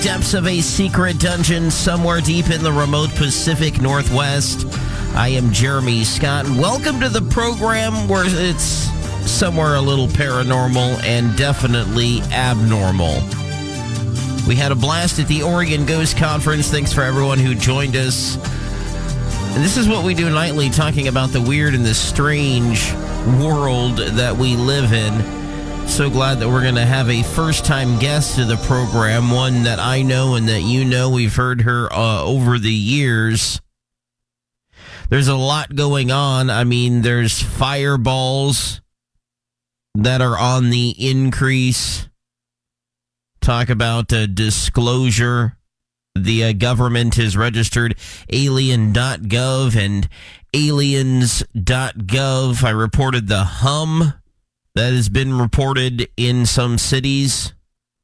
Depths of a secret dungeon somewhere deep in the remote Pacific Northwest. I am Jeremy Scott, and welcome to the program where it's somewhere a little paranormal and definitely abnormal. We had a blast at the Oregon Ghost Conference. Thanks for everyone who joined us. And this is what we do nightly, talking about the weird and the strange world that we live in. So glad that we're going to have a first-time guest to the program, one that I know and that you know. We've heard her over the years. There's a lot going on. I mean, there's fireballs that are on the increase. Talk about disclosure. The government has registered alien.gov and aliens.gov. I reported the hum that has been reported in some cities.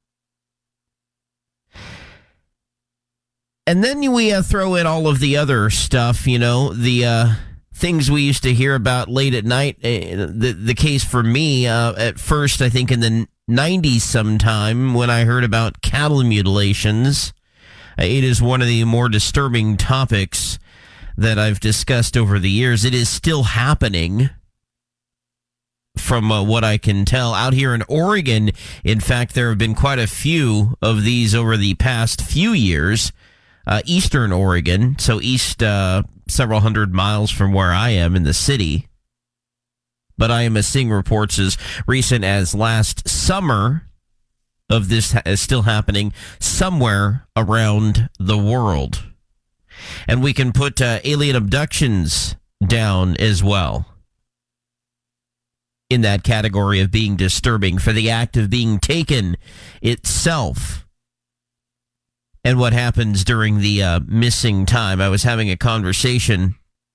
And then we throw in all of the other stuff, the things we used to hear about late at night. The case for me, at first, I think in the 90s sometime, when I heard about cattle mutilations. It is one of the more disturbing topics that I've discussed over the years. It is still happening. From what I can tell, out here in Oregon, in fact, there have been quite a few of these over the past few years. Eastern Oregon, so east several hundred miles from where I am in the city. But I am seeing reports as recent as last summer of this is still happening somewhere around the world. And we can put alien abductions down as well in that category of being disturbing for the act of being taken itself and what happens during the missing time. I was having a conversation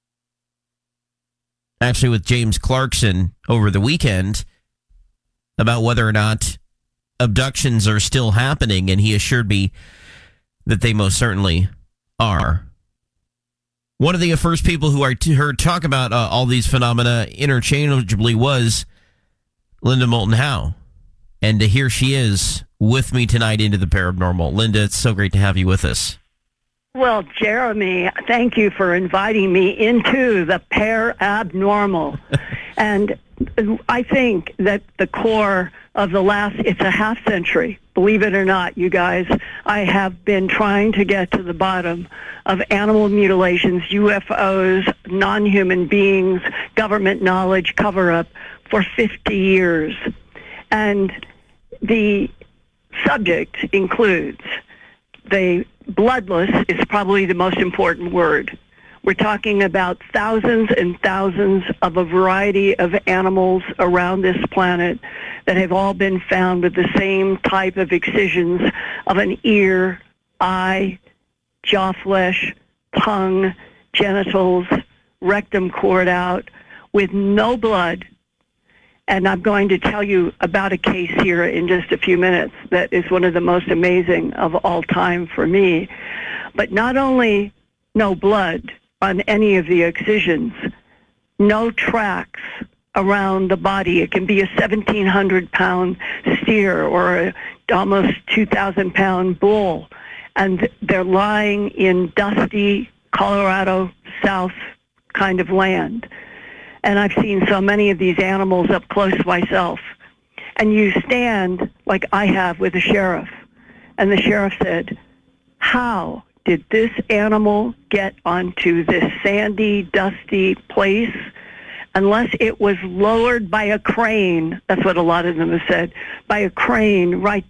actually with James Clarkson over the weekend about whether or not abductions are still happening, and he assured me that they most certainly are. One of the first people who I heard talk about all these phenomena interchangeably was Linda Moulton Howe. And here she is with me tonight into the paranormal. Linda, it's so great to have you with us. Well, Jeremy, thank you for inviting me into the abnormal. And I think that the core of the last, it's a half century, believe it or not, you guys, I have been trying to get to the bottom of animal mutilations, UFOs, non-human beings, government knowledge, cover-up for 50 years. And the subject includes the bloodless is probably the most important word. We're talking about thousands and thousands of a variety of animals around this planet that have all been found with the same type of excisions of an ear, eye, jaw flesh, tongue, genitals, rectum cord out, with no blood. And I'm going to tell you about a case here in just a few minutes that is one of the most amazing of all time for me. But not only no blood on any of the excisions, no tracks around the body. It can be a 1,700-pound steer or a almost 2,000-pound bull, and they're lying in dusty Colorado South kind of land. And I've seen so many of these animals up close myself. And you stand, like I have, with the sheriff, and the sheriff said, how did this animal get onto this sandy, dusty place unless it was lowered by a crane? That's what a lot of them have said, by a crane right